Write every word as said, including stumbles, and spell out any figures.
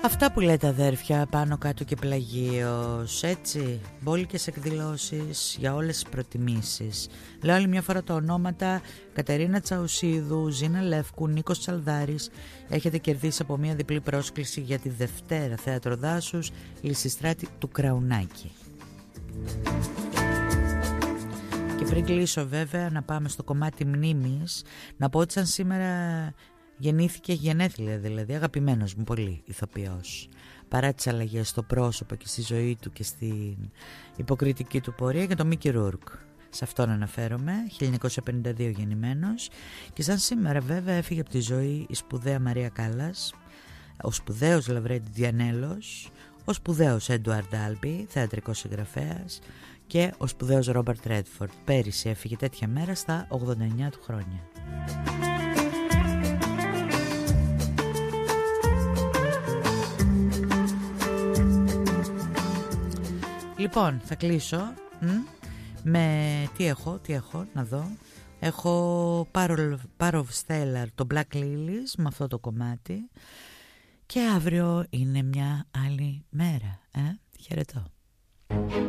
Αυτά που λέτε αδέρφια, πάνω κάτω και πλαγίως, έτσι, μπόλικες εκδηλώσεις για όλες τις προτιμήσεις. Λέω άλλη μια φορά τα ονόματα: Κατερίνα Τσαουσίδου, Ζήνα Λεύκου, Νίκος Τσαλδάρης. Έχετε κερδίσει από μια διπλή πρόσκληση για τη Δευτέρα Θέατρο Δάσους, Λυσιστράτη του Κραουνάκη. Και πριν κλείσω βέβαια, να πάμε στο κομμάτι μνήμης, να πω ότι σαν σήμερα γεννήθηκε, γενέθλια δηλαδή, αγαπημένος μου πολύ ηθοποιός, παρά τις αλλαγές στο πρόσωπο και στη ζωή του και στην υποκριτική του πορεία, για τον Μίκη Ρούρκ. Σε αυτόν αναφέρομαι, χίλια εννιακόσια πενήντα δύο γεννημένος. Και σαν σήμερα βέβαια έφυγε από τη ζωή η σπουδαία Μαρία Κάλλας, ο σπουδαίος Λαβρέντη Διανέλος, ο σπουδαίος Έντουαρντ Άλμπι, θεατρικός συγγραφέας, και ο σπουδαίος Ρόμπερτ Ρέντφορντ. Πέρυσι έφυγε τέτοια μέρα στα ογδόντα εννιά του χρόνια. Λοιπόν, θα κλείσω μ, με τι έχω, τι έχω, να δω. Έχω Power of Stellar, το Black Lilies, με αυτό το κομμάτι. Και αύριο είναι μια άλλη μέρα. Ε? Χαιρετώ.